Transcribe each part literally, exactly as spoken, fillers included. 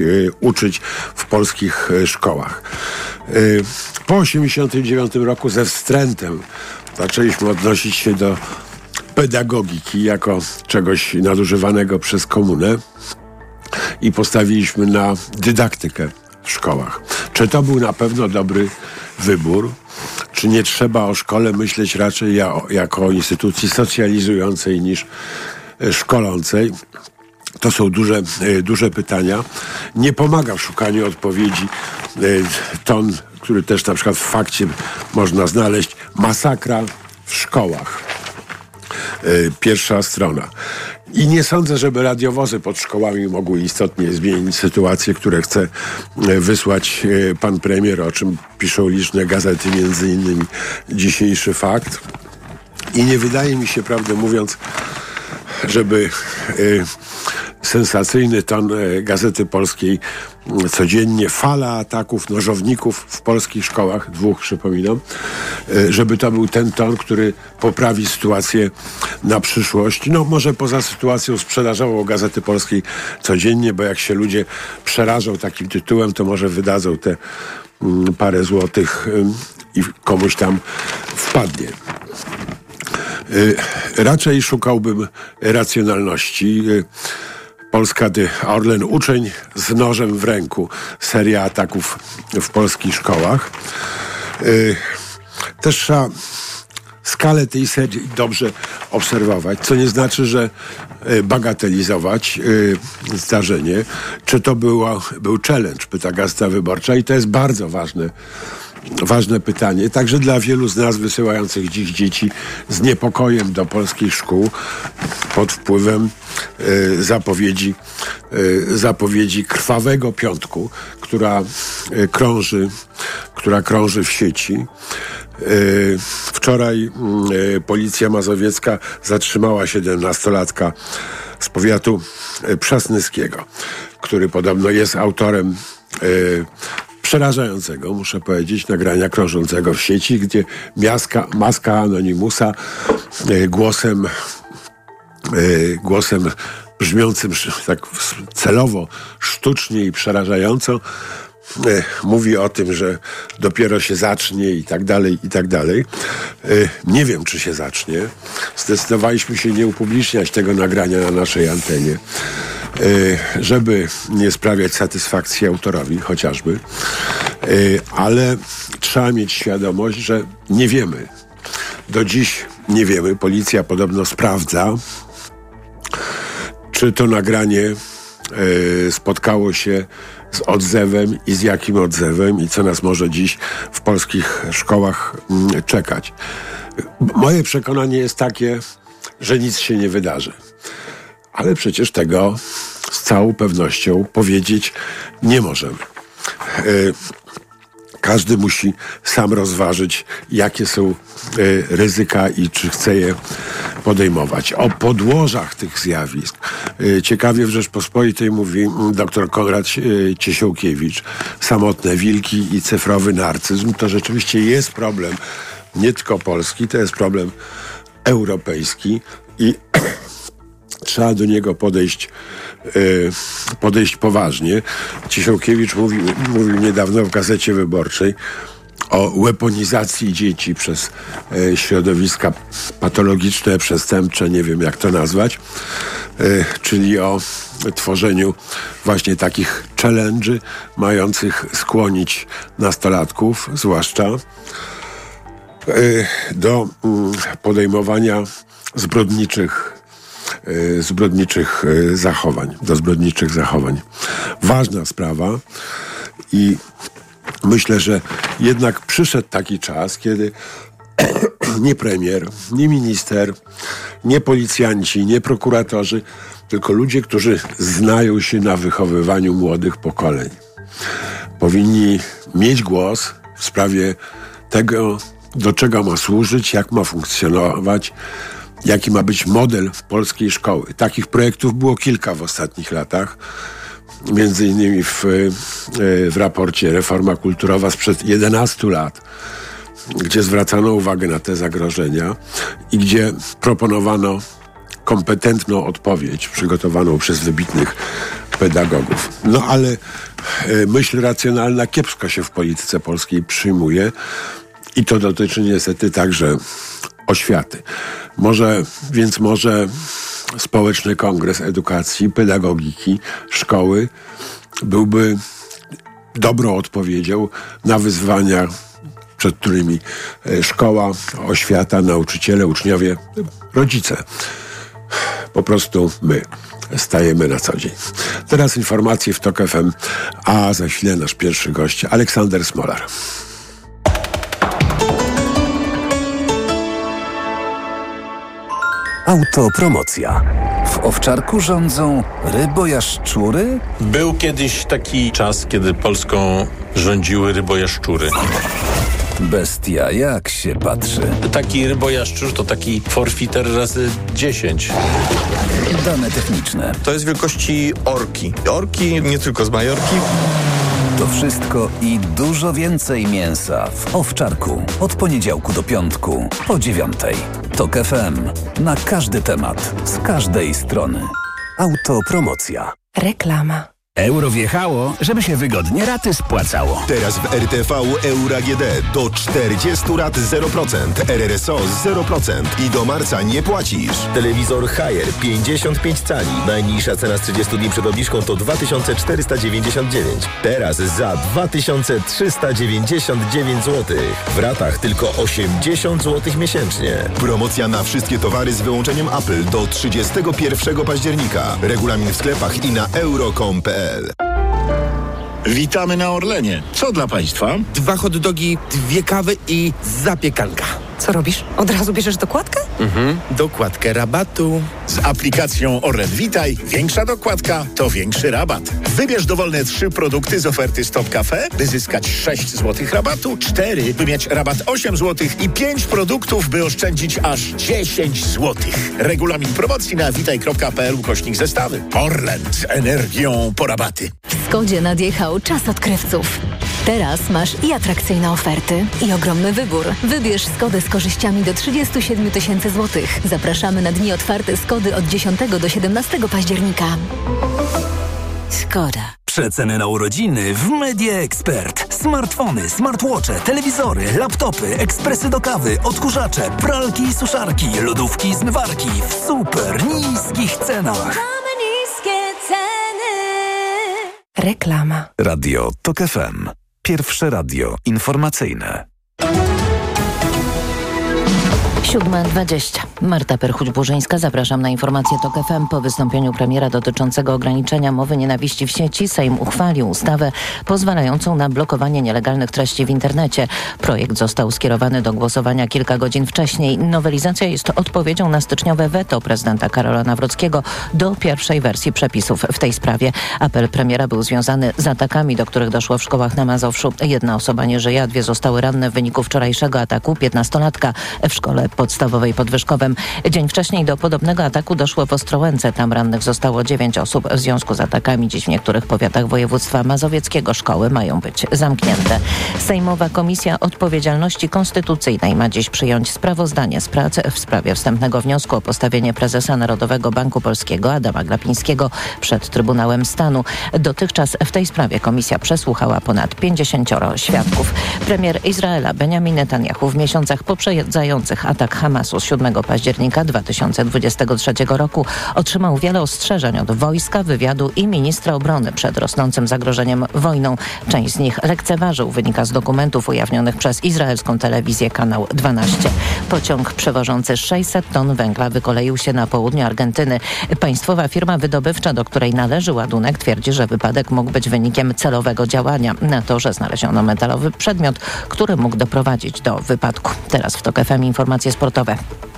uczyć w polskich szkołach. Po tysiąc dziewięćset osiemdziesiątym dziewiątym roku ze wstrętem zaczęliśmy odnosić się do pedagogiki jako czegoś nadużywanego przez komunę i postawiliśmy na dydaktykę w szkołach. Czy to był na pewno dobry wybór? Czy nie trzeba o szkole myśleć raczej jako o instytucji socjalizującej niż szkolącej? To są duże, duże pytania. Nie pomaga w szukaniu odpowiedzi ton, który też na przykład w Fakcie można znaleźć. Masakra w szkołach. Pierwsza strona. I nie sądzę, żeby radiowozy pod szkołami mogły istotnie zmienić sytuację, które chce wysłać pan premier, o czym piszą liczne gazety, między innymi Dzisiejszy Fakt. I nie wydaje mi się, prawdę mówiąc, żeby y, sensacyjny ton y, Gazety Polskiej y, codziennie, fala ataków nożowników w polskich szkołach, dwóch przypominam, y, żeby to był ten ton, który poprawi sytuację na przyszłość. No może poza sytuacją sprzedażową Gazety Polskiej codziennie, bo jak się ludzie przerażą takim tytułem, to może wydadzą te y, parę złotych y, i komuś tam wpadnie. Raczej szukałbym racjonalności. Polska Orlen Uczeń z nożem w ręku. Seria ataków w polskich szkołach. Też trzeba skalę tej serii dobrze obserwować, co nie znaczy, że bagatelizować zdarzenie. Czy to była, był challenge, pyta Gazeta Wyborcza, i to jest bardzo ważne Ważne pytanie, także dla wielu z nas wysyłających dziś dzieci z niepokojem do polskich szkół pod wpływem y, zapowiedzi, y, zapowiedzi krwawego piątku, która y, krąży, która krąży w sieci. Y, wczoraj y, Policja Mazowiecka zatrzymała siedemnastolatka z powiatu y, przasnyskiego, który podobno jest autorem y, przerażającego, muszę powiedzieć, nagrania krążącego w sieci, gdzie miaska, maska Anonimusa e, głosem e, głosem brzmiącym tak celowo, sztucznie i przerażająco e, mówi o tym, że dopiero się zacznie i tak dalej, i tak dalej. E, nie wiem, czy się zacznie. Zdecydowaliśmy się nie upubliczniać tego nagrania na naszej antenie, żeby nie sprawiać satysfakcji autorowi chociażby, ale trzeba mieć świadomość, że nie wiemy. Do dziś nie wiemy. Policja podobno sprawdza, czy to nagranie spotkało się z odzewem i z jakim odzewem i co nas może dziś w polskich szkołach czekać. Moje przekonanie jest takie, że nic się nie wydarzy. Ale przecież tego z całą pewnością powiedzieć nie możemy. Yy, każdy musi sam rozważyć, jakie są yy, ryzyka i czy chce je podejmować. O podłożach tych zjawisk yy, ciekawie w Rzeczpospolitej mówi dr Konrad yy, Ciesiałkiewicz. Samotne wilki i cyfrowy narcyzm to rzeczywiście jest problem nie tylko polski, to jest problem europejski i trzeba do niego podejść, yy, podejść poważnie. Ciesiałkiewicz mówił, mówił niedawno w Gazecie Wyborczej o weaponizacji dzieci przez yy, środowiska patologiczne, przestępcze, nie wiem jak to nazwać, yy, czyli o tworzeniu właśnie takich challenge'y mających skłonić nastolatków, zwłaszcza yy, do yy, podejmowania zbrodniczych zbrodniczych zachowań, do zbrodniczych zachowań. Ważna sprawa i myślę, że jednak przyszedł taki czas, kiedy nie premier, nie minister, nie policjanci, nie prokuratorzy, tylko ludzie, którzy znają się na wychowywaniu młodych pokoleń, powinni mieć głos w sprawie tego, do czego ma służyć, jak ma funkcjonować, jaki ma być model polskiej szkoły. Takich projektów było kilka w ostatnich latach. Między innymi w, w raporcie Reforma Kulturowa sprzed jedenastu lat, gdzie zwracano uwagę na te zagrożenia i gdzie proponowano kompetentną odpowiedź przygotowaną przez wybitnych pedagogów. No ale e, myśl racjonalna kiepsko się w polityce polskiej przyjmuje i to dotyczy niestety także oświaty. Może, więc może Społeczny Kongres Edukacji, Pedagogiki, Szkoły byłby dobrą odpowiedzią na wyzwania, przed którymi szkoła, oświata, nauczyciele, uczniowie, rodzice, po prostu my stajemy na co dzień. Teraz informacje w TOK F M, a za chwilę nasz pierwszy gość, Aleksander Smolar. Autopromocja. W Owczarku rządzą rybojaszczury? Był kiedyś taki czas, kiedy Polską rządziły rybojaszczury. Bestia, jak się patrzy. Taki rybojaszczur to taki forfiter razy dziesięć. Dane techniczne. To jest wielkości orki. Orki nie tylko z Majorki. To wszystko i dużo więcej mięsa w Owczarku. Od poniedziałku do piątku o dziewiątej. TOK F M. Na każdy temat. Z każdej strony. Autopromocja. Reklama. Euro wjechało, żeby się wygodnie raty spłacało. Teraz w R T V Euro A G D do czterdziestu rat zero procent, R R S O zero procent i do marca nie płacisz. Telewizor Haier pięćdziesiąt pięć cali. Najniższa cena z trzydziestu dni przed obniżką to dwa tysiące czterysta dziewięćdziesiąt dziewięć. Teraz za dwa tysiące trzysta dziewięćdziesiąt dziewięć złotych. W ratach tylko osiemdziesiąt złotych miesięcznie. Promocja na wszystkie towary z wyłączeniem Apple do trzydziestego pierwszego października. Regulamin w sklepach i na euro kropka com kropka p l. Witamy na Orlenie. Co dla Państwa? Dwa hot dogi, dwie kawy i zapiekanka. Co robisz? Od razu bierzesz dokładkę? Mhm. Dokładkę rabatu. Z aplikacją Orlen Witaj większa dokładka to większy rabat. Wybierz dowolne trzy produkty z oferty Stop Cafe, by zyskać sześć złotych rabatu, cztery, by mieć rabat osiem złotych i pięć produktów, by oszczędzić aż dziesięć złotych. Regulamin promocji na witaj kropka p l ukośnik zestawy. Orlen z energią po rabaty. W Skodzie nadjechał czas odkrywców. Teraz masz i atrakcyjne oferty, i ogromny wybór. Wybierz Skodę z korzyściami do trzydziestu siedmiu tysięcy złotych. Zapraszamy na dni otwarte Skody od dziesiątego do siedemnastego października. Skoda. Przeceny na urodziny w Media Expert. Smartfony, smartwatche, telewizory, laptopy, ekspresy do kawy, odkurzacze, pralki i suszarki, lodówki i zmywarki w super niskich cenach. Mamy niskie ceny. Reklama. Radio TOK F M. Pierwsze radio informacyjne. siódma dwadzieścia. Marta Perchuć-Burzyńska, zapraszam na informację TOK F M. Po wystąpieniu premiera dotyczącego ograniczenia mowy nienawiści w sieci Sejm uchwalił ustawę pozwalającą na blokowanie nielegalnych treści w internecie. Projekt został skierowany do głosowania kilka godzin wcześniej. Nowelizacja jest odpowiedzią na styczniowe weto prezydenta Karola Nawrockiego do pierwszej wersji przepisów w tej sprawie. Apel premiera był związany z atakami, do których doszło w szkołach na Mazowszu. Jedna osoba nie żyje, a dwie zostały ranne w wyniku wczorajszego ataku piętnastolatka w szkole podstawowej pod Wyszkowem. Dzień wcześniej do podobnego ataku doszło w Ostrołęce. Tam rannych zostało dziewięć osób. W związku z atakami dziś w niektórych powiatach województwa mazowieckiego szkoły mają być zamknięte. Sejmowa Komisja Odpowiedzialności Konstytucyjnej ma dziś przyjąć sprawozdanie z prac w sprawie wstępnego wniosku o postawienie prezesa Narodowego Banku Polskiego Adama Glapińskiego przed Trybunałem Stanu. Dotychczas w tej sprawie komisja przesłuchała ponad pięćdziesięcioro świadków. Premier Izraela Benjamin Netanjahu w miesiącach poprzedzających atak Hamasu z siódmego października dwa tysiące dwudziestego trzeciego roku otrzymał wiele ostrzeżeń od wojska, wywiadu i ministra obrony przed rosnącym zagrożeniem wojną. Część z nich lekceważył, wynika z dokumentów ujawnionych przez izraelską telewizję Kanał dwanaście. Pociąg przewożący sześćset ton węgla wykoleił się na południu Argentyny. Państwowa firma wydobywcza, do której należy ładunek, twierdzi, że wypadek mógł być wynikiem celowego działania. Na torze znaleziono metalowy przedmiot, który mógł doprowadzić do wypadku. Teraz w TOK F M informacje sportowe.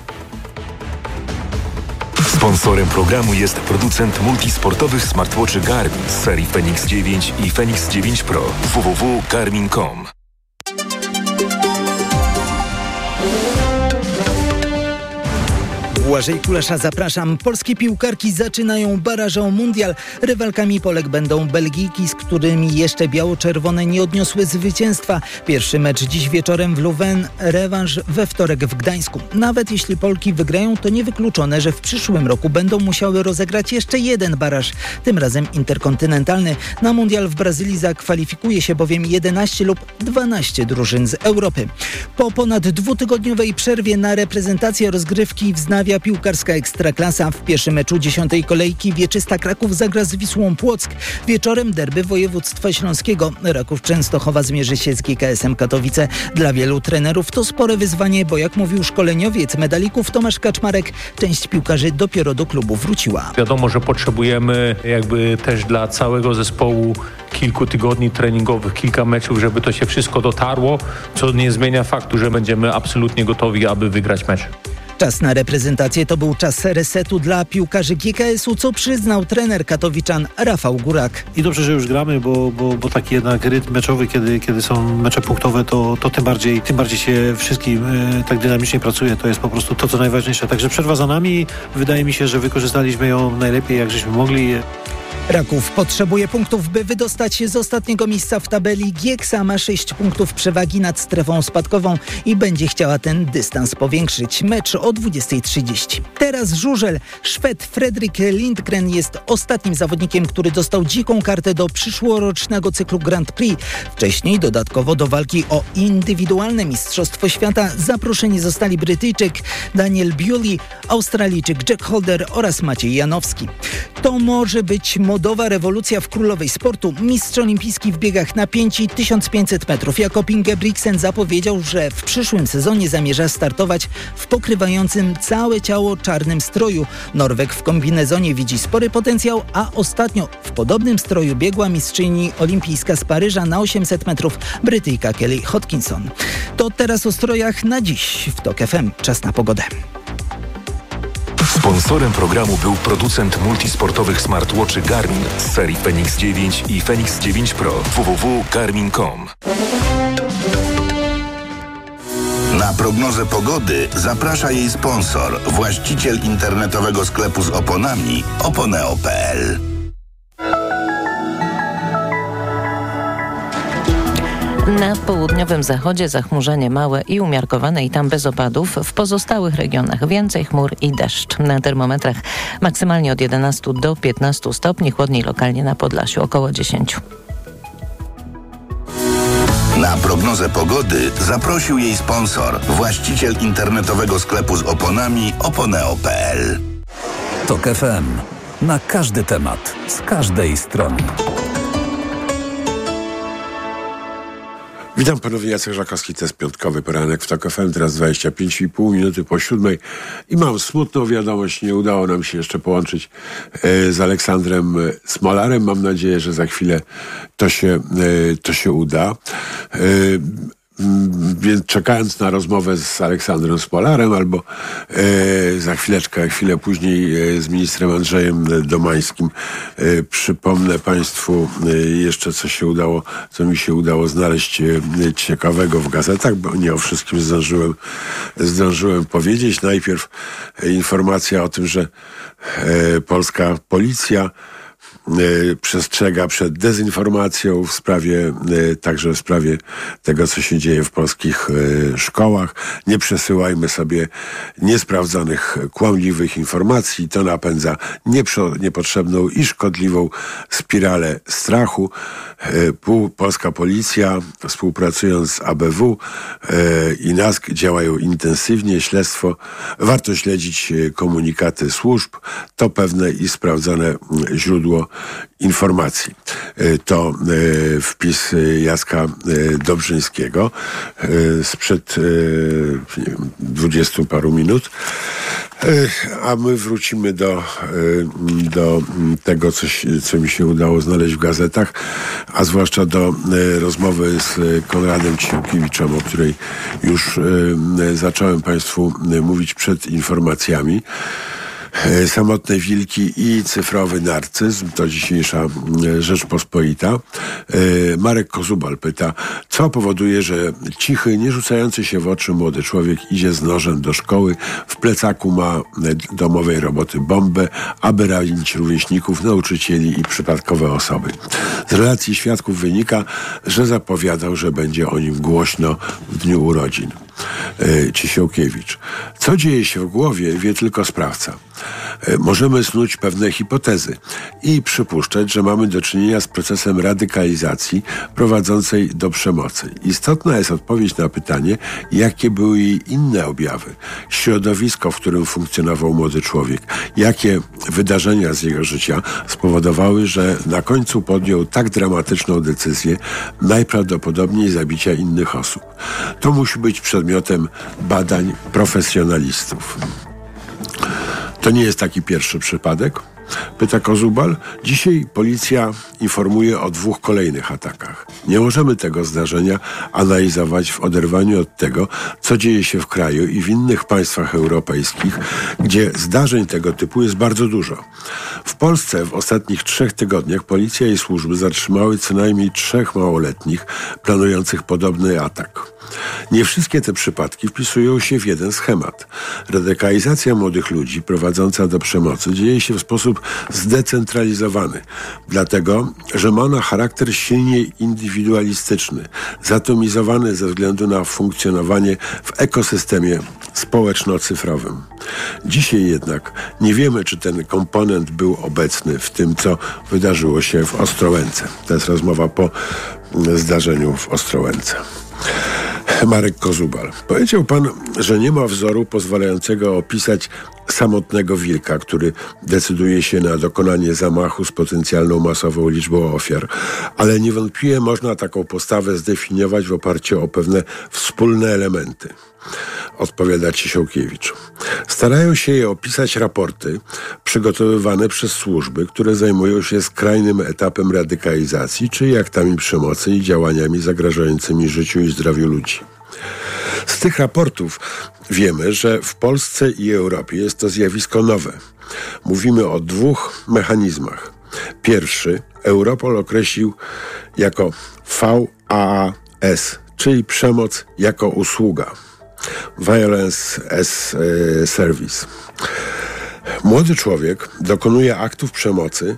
Sponsorem programu jest producent multisportowych smartwatchy Garmin z serii Fenix dziewięć i Fenix dziewięć Pro. w w w kropka garmin kropka com. Błażej Kulasza, zapraszam. Polskie piłkarki zaczynają baraże o mundial. Rywalkami Polek będą Belgijki, z którymi jeszcze biało-czerwone nie odniosły zwycięstwa. Pierwszy mecz dziś wieczorem w Louvain, rewanż we wtorek w Gdańsku. Nawet jeśli Polki wygrają, to niewykluczone, że w przyszłym roku będą musiały rozegrać jeszcze jeden baraż, tym razem interkontynentalny. Na mundial w Brazylii zakwalifikuje się bowiem jedenaście lub dwanaście drużyn z Europy. Po ponad dwutygodniowej przerwie na reprezentację rozgrywki wznawia piłkarska Ekstraklasa. W pierwszym meczu dziesiątej kolejki Wieczysta Kraków zagra z Wisłą Płock. Wieczorem derby województwa śląskiego. Raków Częstochowa zmierzy się z G K S-em Katowice. Dla wielu trenerów to spore wyzwanie, bo jak mówił szkoleniowiec medalików Tomasz Kaczmarek, część piłkarzy dopiero do klubu wróciła. Wiadomo, że potrzebujemy jakby też dla całego zespołu kilku tygodni treningowych, kilka meczów, żeby to się wszystko dotarło, co nie zmienia faktu, że będziemy absolutnie gotowi, aby wygrać mecz. Czas na reprezentację to był czas resetu dla piłkarzy G K S-u, co przyznał trener katowiczan Rafał Górak. I dobrze, że już gramy, bo, bo, bo taki jednak rytm meczowy, kiedy, kiedy są mecze punktowe, to, to tym bardziej tym bardziej się wszystkim y, tak dynamicznie pracuje. To jest po prostu to, co najważniejsze. Także przerwa za nami. Wydaje mi się, że wykorzystaliśmy ją najlepiej, jak żeśmy mogli. Raków potrzebuje punktów, by wydostać się z ostatniego miejsca w tabeli. Gieksa ma sześć punktów przewagi nad strefą spadkową i będzie chciała ten dystans powiększyć. Mecz o dwudziestej trzydzieści. Teraz żużel. Szwed Fredrik Lindgren jest ostatnim zawodnikiem, który dostał dziką kartę do przyszłorocznego cyklu Grand Prix. Wcześniej dodatkowo do walki o indywidualne Mistrzostwo Świata zaproszeni zostali Brytyjczyk Daniel Bewley, Australijczyk Jack Holder oraz Maciej Janowski. To może być modowa rewolucja w królowej sportu. Mistrz olimpijski w biegach na pięć i tysiąc pięćset metrów Jakob Ingebrigtsen zapowiedział, że w przyszłym sezonie zamierza startować w pokrywającym całe ciało czarnym stroju. Norweg w kombinezonie widzi spory potencjał, a ostatnio w podobnym stroju biegła mistrzyni olimpijska z Paryża na osiemset metrów Brytyjka Kelly Hodkinson. To teraz o strojach na dziś w TOK F M. Czas na pogodę. Sponsorem programu był producent multisportowych smartwatchy Garmin z serii Fenix dziewięć i Fenix dziewięć Pro. w w w kropka garmin kropka com. Na prognozę pogody zaprasza jej sponsor, właściciel internetowego sklepu z oponami oponeo kropka p l. Na południowym zachodzie zachmurzenie małe i umiarkowane i tam bez opadów. W pozostałych regionach więcej chmur i deszcz. Na termometrach maksymalnie od jedenastu do piętnastu stopni, chłodniej lokalnie na Podlasiu około dziesięć. Na prognozę pogody zaprosił jej sponsor, właściciel internetowego sklepu z oponami oponeo kropka p l. TOK F M. Na każdy temat, z każdej strony. Witam ponownie, Jacek Żakowski, to jest piątkowy poranek w TOK F M, teraz dwadzieścia pięć i pół minuty po siódmej i mam smutną wiadomość, nie udało nam się jeszcze połączyć e, z Aleksandrem Smolarem, mam nadzieję, że za chwilę to się, e, to się uda. E, Więc czekając na rozmowę z Aleksandrem Smolarem albo e, za chwileczkę, chwilę później e, z ministrem Andrzejem Domańskim, e, przypomnę Państwu e, jeszcze, co się udało, co mi się udało znaleźć e, ciekawego w gazetach, bo nie o wszystkim zdążyłem, zdążyłem powiedzieć. Najpierw e, informacja o tym, że e, polska policja przestrzega przed dezinformacją w sprawie, także w sprawie tego, co się dzieje w polskich szkołach. Nie przesyłajmy sobie niesprawdzonych, kłamliwych informacji. To napędza niepotrzebną i szkodliwą spiralę strachu. Polska policja, współpracując z A B W i N A S K, działają intensywnie. Śledztwo. Warto śledzić komunikaty służb. To pewne i sprawdzone źródło informacji. To wpis Jacka Dobrzyńskiego sprzed dwudziestu paru minut. A my wrócimy do, do tego, co, co mi się udało znaleźć w gazetach, a zwłaszcza do rozmowy z Konradem Ciesielkiewiczem, o której już zacząłem Państwu mówić przed informacjami. Samotne wilki i cyfrowy narcyzm, to dzisiejsza Rzeczpospolita. Marek Kozubal pyta, co powoduje, że cichy, nie rzucający się w oczy młody człowiek idzie z nożem do szkoły, w plecaku ma domowej roboty bombę, aby ranić rówieśników, nauczycieli i przypadkowe osoby. Z relacji świadków wynika, że zapowiadał, że będzie o nim głośno w dniu urodzin. Ciesiołkiewicz. Co dzieje się w głowie, wie tylko sprawca. Możemy snuć pewne hipotezy i przypuszczać, że mamy do czynienia z procesem radykalizacji prowadzącej do przemocy. Istotna jest odpowiedź na pytanie, jakie były jej inne objawy, środowisko, w którym funkcjonował młody człowiek, jakie wydarzenia z jego życia spowodowały, że na końcu podjął tak dramatyczną decyzję, najprawdopodobniej zabicia innych osób. To musi być przedmiotem badań profesjonalistów. To nie jest taki pierwszy przypadek? Pyta Kozubal. Dzisiaj policja informuje o dwóch kolejnych atakach. Nie możemy tego zdarzenia analizować w oderwaniu od tego, co dzieje się w kraju i w innych państwach europejskich, gdzie zdarzeń tego typu jest bardzo dużo. W Polsce w ostatnich trzech tygodniach policja i służby zatrzymały co najmniej trzech małoletnich planujących podobny atak. Nie wszystkie te przypadki wpisują się w jeden schemat. Radykalizacja młodych ludzi prowadząca do przemocy dzieje się w sposób zdecentralizowany, dlatego, że ma ona charakter silnie indywidualistyczny, zatomizowany ze względu na funkcjonowanie w ekosystemie społeczno-cyfrowym. Dzisiaj jednak nie wiemy, czy ten komponent był obecny w tym, co wydarzyło się w Ostrołęce. To jest rozmowa po zdarzeniu w Ostrołęce. Marek Kozubal. Powiedział pan, że nie ma wzoru pozwalającego opisać samotnego wilka, który decyduje się na dokonanie zamachu z potencjalną masową liczbą ofiar, ale niewątpliwie można taką postawę zdefiniować w oparciu o pewne wspólne elementy. Odpowiada Ciesiołkiewicz. Starają się je opisać raporty przygotowywane przez służby, które zajmują się skrajnym etapem radykalizacji, czyli aktami przemocy i działaniami zagrażającymi życiu i zdrowiu ludzi. Z tych raportów wiemy, że w Polsce i Europie jest to zjawisko nowe. Mówimy o dwóch mechanizmach. Pierwszy Europol określił jako V A A S, czyli przemoc jako usługa. Violence as a Service. Młody człowiek dokonuje aktów przemocy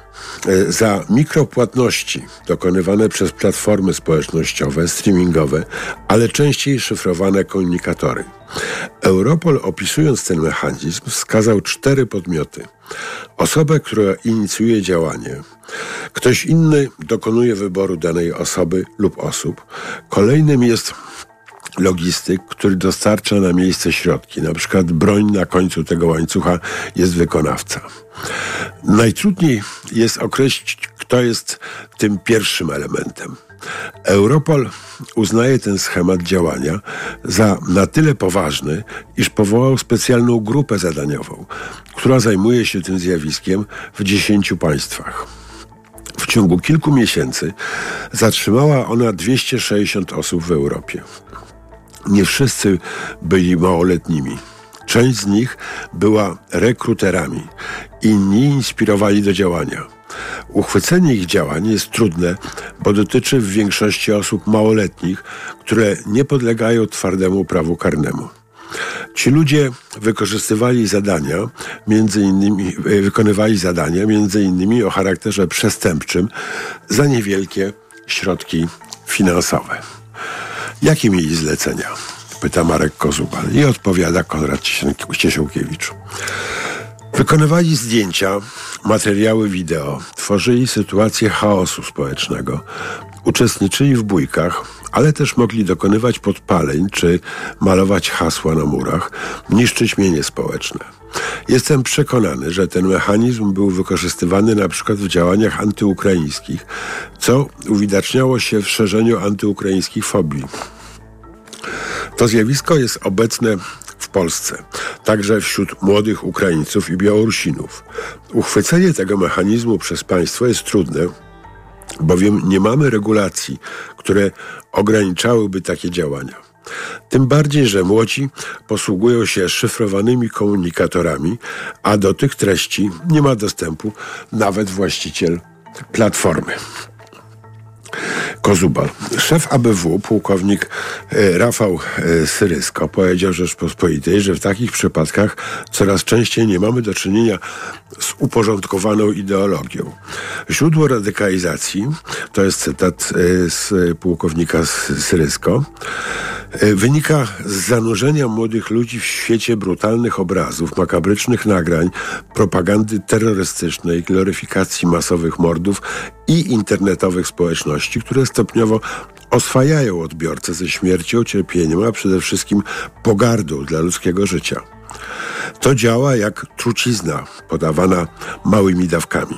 za mikropłatności dokonywane przez platformy społecznościowe, streamingowe, ale częściej szyfrowane komunikatory. Europol, opisując ten mechanizm, wskazał cztery podmioty. Osobę, która inicjuje działanie. Ktoś inny dokonuje wyboru danej osoby lub osób. Kolejnym jest logistyk, który dostarcza na miejsce środki. Na przykład broń, na końcu tego łańcucha jest wykonawca. Najtrudniej jest określić, kto jest tym pierwszym elementem. Europol uznaje ten schemat działania za na tyle poważny, iż powołał specjalną grupę zadaniową, która zajmuje się tym zjawiskiem w dziesięciu państwach. W ciągu kilku miesięcy zatrzymała ona dwieście sześćdziesiąt osób w Europie. Nie wszyscy byli małoletnimi. Część z nich była rekruterami. Inni inspirowali do działania. Uchwycenie ich działań jest trudne, bo dotyczy w większości osób małoletnich, które nie podlegają twardemu prawu karnemu. Ci ludzie wykorzystywali zadania, między innymi, wykonywali zadania między innymi o charakterze przestępczym za niewielkie środki finansowe. Jakie mieli zlecenia? Pyta Marek Kozubal i odpowiada Konrad Ciesiołkiewicz. Wykonywali zdjęcia, materiały wideo, tworzyli sytuację chaosu społecznego, uczestniczyli w bójkach, ale też mogli dokonywać podpaleń czy malować hasła na murach, niszczyć mienie społeczne. Jestem przekonany, że ten mechanizm był wykorzystywany na przykład w działaniach antyukraińskich, co uwidaczniało się w szerzeniu antyukraińskich fobii. To zjawisko jest obecne w Polsce, także wśród młodych Ukraińców i Białorusinów. Uchwycenie tego mechanizmu przez państwo jest trudne, bowiem nie mamy regulacji, które ograniczałyby takie działania. Tym bardziej, że młodzi posługują się szyfrowanymi komunikatorami, a do tych treści nie ma dostępu nawet właściciel platformy. Kozubal. Szef A B W, pułkownik e, Rafał e, Syrysko, powiedział Rzeczpospolitej, że w takich przypadkach coraz częściej nie mamy do czynienia z uporządkowaną ideologią. Źródło radykalizacji, to jest cytat e, z pułkownika Syrysko, e, wynika z zanurzenia młodych ludzi w świecie brutalnych obrazów, makabrycznych nagrań, propagandy terrorystycznej, gloryfikacji masowych mordów i internetowych społeczności, które stopniowo oswajają odbiorcę ze śmiercią, cierpieniem, a przede wszystkim pogardą dla ludzkiego życia. To działa jak trucizna podawana małymi dawkami.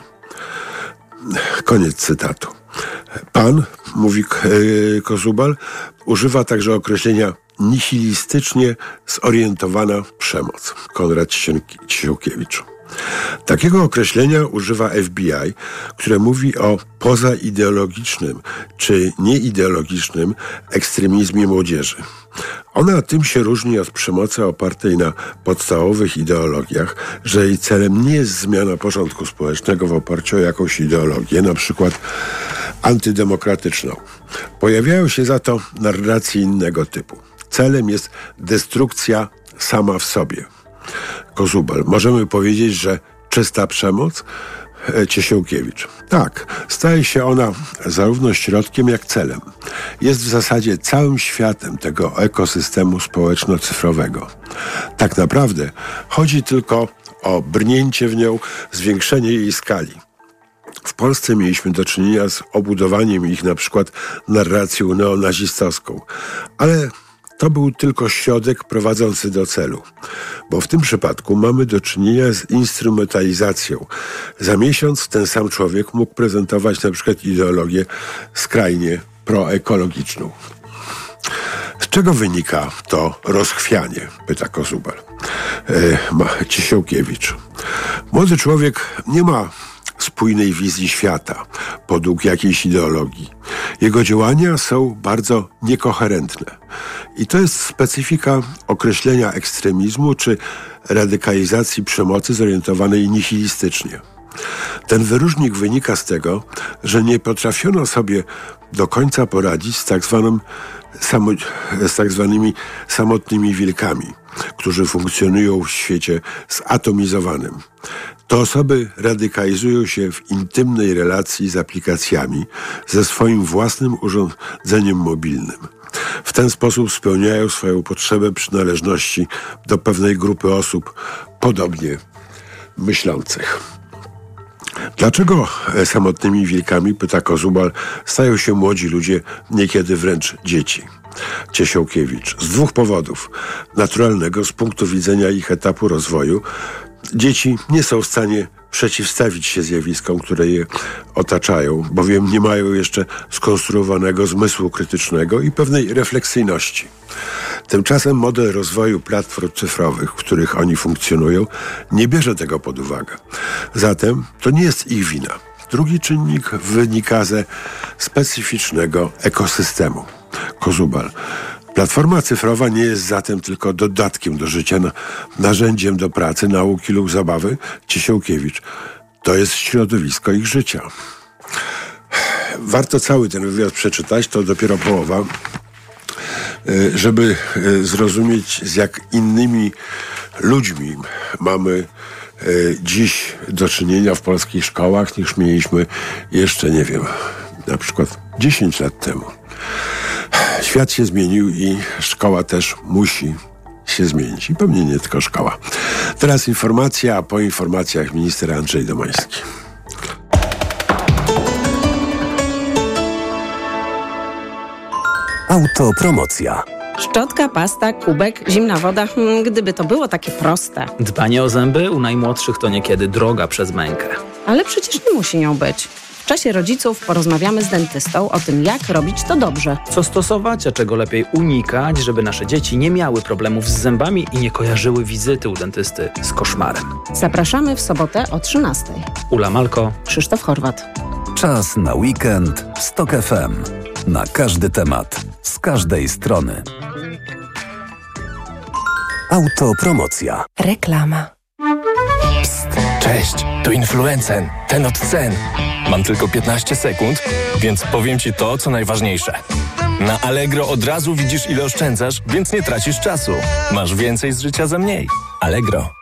Koniec cytatu. Pan, mówi Kozubal, używa także określenia nihilistycznie zorientowana przemoc. Konrad Ciesiłkiewicz. Takiego określenia używa F B I, które mówi o pozaideologicznym czy nieideologicznym ekstremizmie młodzieży. Ona tym się różni od przemocy opartej na podstawowych ideologiach, że jej celem nie jest zmiana porządku społecznego w oparciu o jakąś ideologię, na przykład antydemokratyczną. Pojawiają się za to narracje innego typu. Celem jest destrukcja sama w sobie. Kozubal. Możemy powiedzieć, że czysta przemoc? Ciesiłkiewicz. Tak, staje się ona zarówno środkiem, jak celem. Jest w zasadzie całym światem tego ekosystemu społeczno-cyfrowego. Tak naprawdę chodzi tylko o brnięcie w nią, zwiększenie jej skali. W Polsce mieliśmy do czynienia z obudowaniem ich na przykład narracją neonazistowską, ale to był tylko środek prowadzący do celu, bo w tym przypadku mamy do czynienia z instrumentalizacją. Za miesiąc ten sam człowiek mógł prezentować na przykład ideologię skrajnie proekologiczną. Z czego wynika to rozchwianie? Pyta Kozubal. E, Ciesiłkiewicz. Młody człowiek nie ma spójnej wizji świata podług jakiejś ideologii. Jego działania są bardzo niekoherentne. I to jest specyfika określenia ekstremizmu czy radykalizacji przemocy zorientowanej nihilistycznie. Ten wyróżnik wynika z tego, że nie potrafiono sobie do końca poradzić z tak zwanym, samo, z tak zwanymi samotnymi wilkami, którzy funkcjonują w świecie zatomizowanym. Te osoby radykalizują się w intymnej relacji z aplikacjami, ze swoim własnym urządzeniem mobilnym. W ten sposób spełniają swoją potrzebę przynależności do pewnej grupy osób podobnie myślących. Dlaczego samotnymi wilkami, pyta Kozubal, stają się młodzi ludzie, niekiedy wręcz dzieci? Ciesiłkiewicz. Z dwóch powodów. Naturalnego, z punktu widzenia ich etapu rozwoju, dzieci nie są w stanie przeciwstawić się zjawiskom, które je otaczają, bowiem nie mają jeszcze skonstruowanego zmysłu krytycznego i pewnej refleksyjności. Tymczasem model rozwoju platform cyfrowych, w których oni funkcjonują, nie bierze tego pod uwagę. Zatem to nie jest ich wina. Drugi czynnik wynika ze specyficznego ekosystemu. Kozubal. Platforma cyfrowa nie jest zatem tylko dodatkiem do życia, narzędziem do pracy, nauki lub zabawy. Ciesiłkiewicz. To jest środowisko ich życia. Warto cały ten wywiad przeczytać, to dopiero połowa, żeby zrozumieć, z jak innymi ludźmi mamy dziś do czynienia w polskich szkołach, niż mieliśmy jeszcze, nie wiem, na przykład dziesięć lat temu. Świat się zmienił i szkoła też musi się zmienić. I pewnie nie tylko szkoła. Teraz informacja, a po informacjach minister Andrzej Domański. Autopromocja. Szczotka, pasta, kubek, zimna woda. Hmm, gdyby to było takie proste. Dbanie o zęby u najmłodszych to niekiedy droga przez mękę. Ale przecież nie musi nią być. W czasie rodziców porozmawiamy z dentystą o tym, jak robić to dobrze. Co stosować, a czego lepiej unikać, żeby nasze dzieci nie miały problemów z zębami i nie kojarzyły wizyty u dentysty z koszmarem. Zapraszamy w sobotę o trzynastej. Ula Malko, Krzysztof Horwat. Czas na weekend w Tok F M. Na każdy temat, z każdej strony. Autopromocja. Reklama. Psst, cześć, tu Influencen, ten od cen. Mam tylko piętnaście sekund, więc powiem Ci to, co najważniejsze. Na Allegro od razu widzisz, ile oszczędzasz, więc nie tracisz czasu. Masz więcej z życia za mniej. Allegro.